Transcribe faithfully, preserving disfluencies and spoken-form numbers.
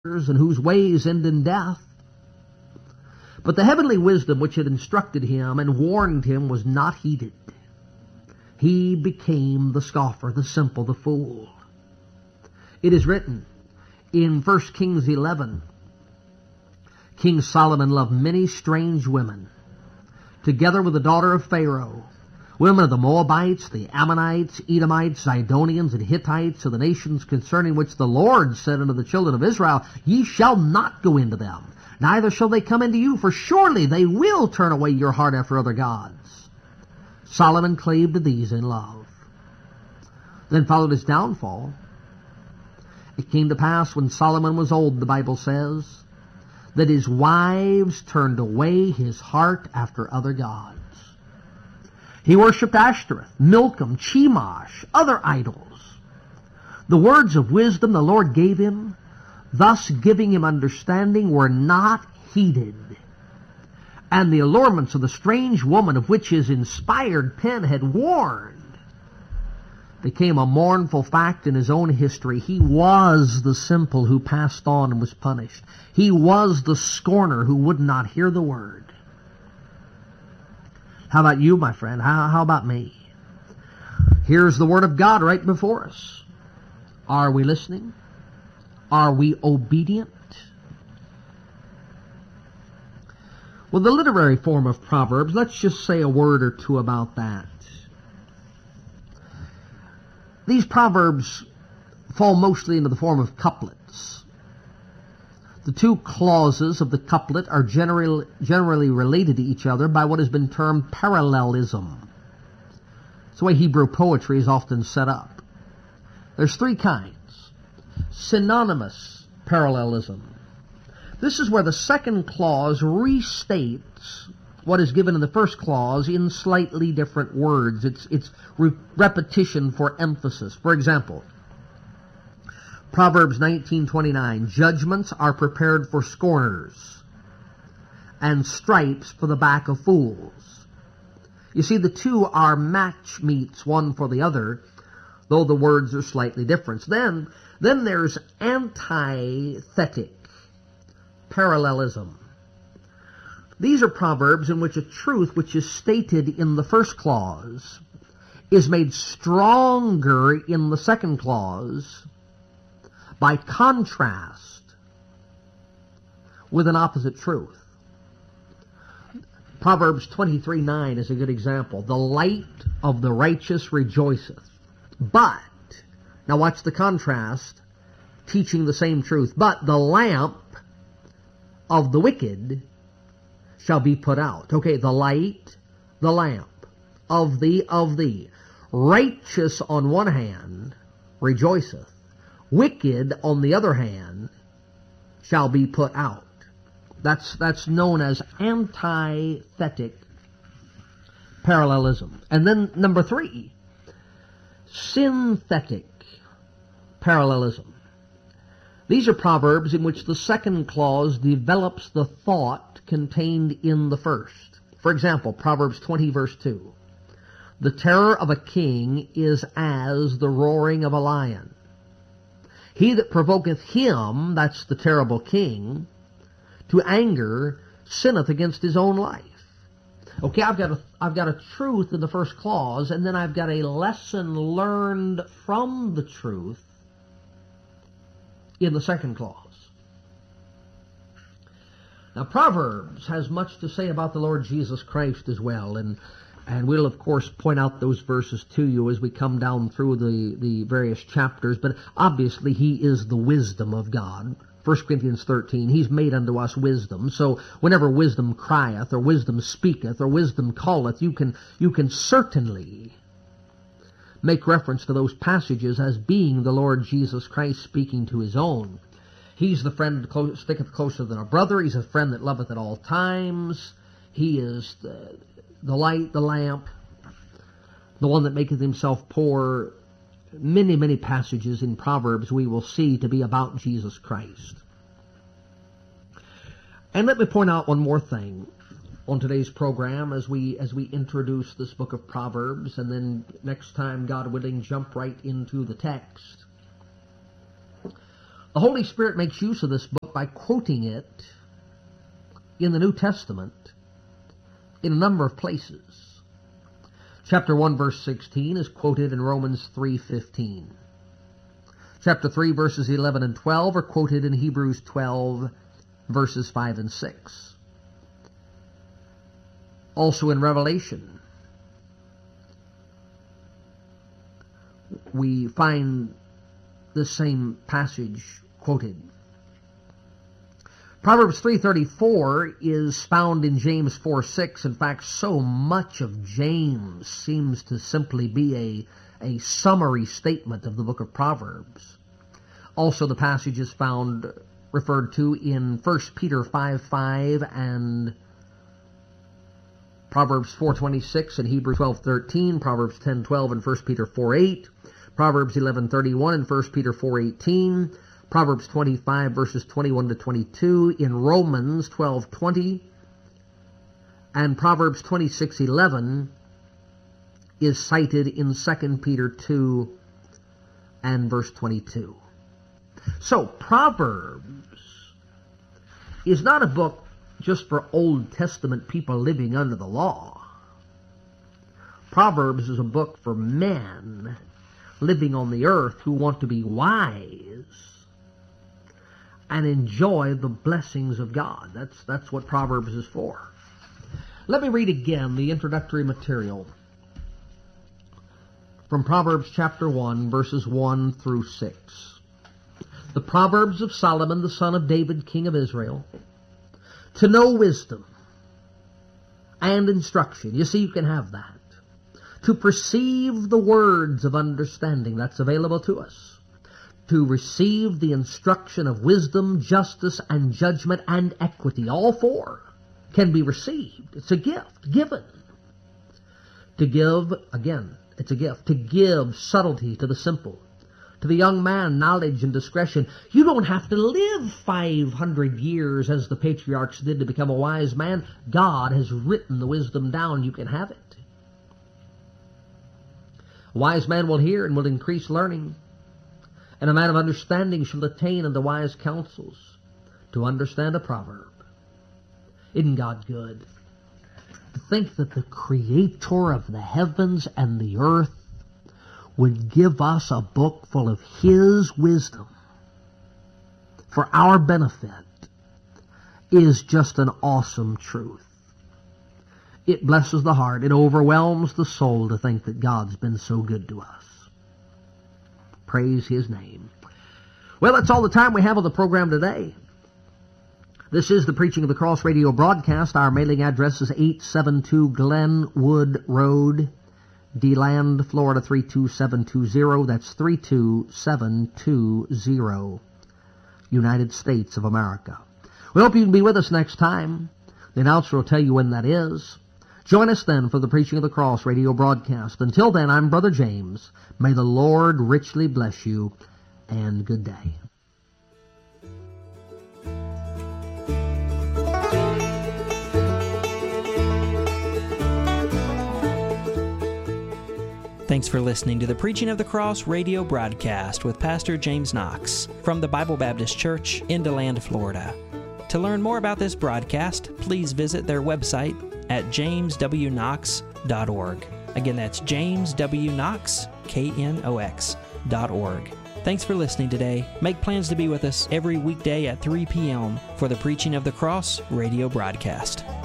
and whose ways end in death. But the heavenly wisdom which had instructed him and warned him was not heeded. He became the scoffer, the simple, the fool. It is written in First Kings eleven, King Solomon loved many strange women, together with the daughter of Pharaoh, women of the Moabites, the Ammonites, Edomites, Zidonians, and Hittites, of the nations concerning which the Lord said unto the children of Israel, Ye shall not go into them, neither shall they come into you, for surely they will turn away your heart after other gods. Solomon clave to these in love. Then followed his downfall. It came to pass when Solomon was old, the Bible says, that his wives turned away his heart after other gods. He worshipped Ashtoreth, Milcom, Chemosh, other idols. The words of wisdom the Lord gave him, thus giving him understanding, were not heeded. And the allurements of the strange woman of which his inspired pen had warned became a mournful fact in his own history. He was the simple who passed on and was punished. He was the scorner who would not hear the word. How about you, my friend? How, how about me? Here's the Word of God right before us. Are we listening? Are we obedient? Well, the literary form of Proverbs, let's just say a word or two about that. These Proverbs fall mostly into the form of couplets. The two clauses of the couplet are generally, generally related to each other by what has been termed parallelism. It's the way Hebrew poetry is often set up. There's three kinds. Synonymous parallelism. This is where the second clause restates what is given in the first clause in slightly different words. It's, it's re- repetition for emphasis. For example, Proverbs nineteen twenty-nine, judgments are prepared for scorners, and stripes for the back of fools. You see, the two are match meets one for the other, though the words are slightly different. Then, then there's antithetic parallelism. These are proverbs in which a truth which is stated in the first clause is made stronger in the second clause by contrast with an opposite truth. Proverbs twenty-three nine is a good example. The light of the righteous rejoiceth, but, now watch the contrast, teaching the same truth, but the lamp of the wicked shall be put out. Okay, the light, the lamp, of thee, of thee. Righteous on one hand rejoiceth, wicked on the other hand shall be put out. That's, that's known as antithetic parallelism. And then number three, synthetic parallelism. These are proverbs in which the second clause develops the thought contained in the first. For example, Proverbs twenty verse two. The terror of a king is as the roaring of a lion. He that provoketh him, that's the terrible king, to anger, sinneth against his own life. Okay, I've got a, I've got a truth in the first clause, and then I've got a lesson learned from the truth in the second clause. Now, Proverbs has much to say about the Lord Jesus Christ as well, and and we'll, of course, point out those verses to you as we come down through the, the various chapters, but obviously he is the wisdom of God. First Corinthians thirteen, he's made unto us wisdom, so whenever wisdom crieth, or wisdom speaketh, or wisdom calleth, you can, you can certainly make reference to those passages as being the Lord Jesus Christ speaking to his own. He's the friend that sticketh closer than a brother. He's a friend that loveth at all times. He is the, the light, the lamp, the one that maketh himself poor. Many, many passages in Proverbs we will see to be about Jesus Christ. And let me point out one more thing on today's program as we as we introduce this book of Proverbs, and then next time, God willing, jump right into the text. The Holy Spirit makes use of this book by quoting it in the New Testament in a number of places. Chapter one, verse sixteen is quoted in Romans three fifteen. Chapter three, verses eleven and twelve are quoted in Hebrews twelve, verses five and six. Also in Revelation, we find the same passage quoted. Proverbs three thirty-four is found in James four six. In fact, so much of James seems to simply be a, a summary statement of the book of Proverbs. Also, the passage is found referred to in First Peter five five and Proverbs four twenty-six and Hebrews twelve thirteen, Proverbs ten twelve and First Peter four eight, Proverbs eleven thirty-one and First Peter four eighteen, Proverbs twenty-five verses twenty-one to twenty-two, in Romans twelve twenty, and Proverbs twenty-six eleven is cited in Second Peter two and verse twenty-two. So, Proverbs is not a book just for Old Testament people living under the law. Proverbs is a book for men living on the earth who want to be wise and enjoy the blessings of God. That's, that's what Proverbs is for. Let me read again the introductory material from Proverbs chapter one, verses one through six. The Proverbs of Solomon, the son of David, king of Israel, to know wisdom and instruction. You see, you can have that. To perceive the words of understanding, that's available to us. To receive the instruction of wisdom, justice, and judgment, and equity. All four can be received. It's a gift, given. To give, again, it's a gift. To give subtlety to the simple. To the young man, knowledge and discretion. You don't have to live five hundred years as the patriarchs did to become a wise man. God has written the wisdom down. You can have it. A wise man will hear and will increase learning, and a man of understanding shall attain unto wise counsels, to understand a proverb. Isn't God good? To think that the Creator of the heavens and the earth would give us a book full of His wisdom for our benefit is just an awesome truth. It blesses the heart. It overwhelms the soul to think that God's been so good to us. Praise His name. Well, that's all the time we have on the program today. This is the Preaching of the Cross radio broadcast. Our mailing address is eight seven two Glenwood Road, DeLand, Florida three two seven two zero. That's three two seven two zero, United States of America. We hope you can be with us next time. The announcer will tell you when that is. Join us then for the Preaching of the Cross radio broadcast. Until then, I'm Brother James. May the Lord richly bless you, and good day. Thanks for listening to the Preaching of the Cross radio broadcast with Pastor James Knox from the Bible Baptist Church in DeLand, Florida. To learn more about this broadcast, please visit their website at james w knox dot org. Again, that's james w knox, K N O X, dot org. Thanks for listening today. Make plans to be with us every weekday at three p.m. for the Preaching of the Cross radio broadcast.